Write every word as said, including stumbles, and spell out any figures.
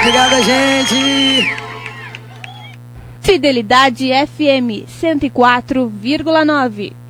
Obrigada, gente. Fidelidade F M cento e quatro vírgula nove.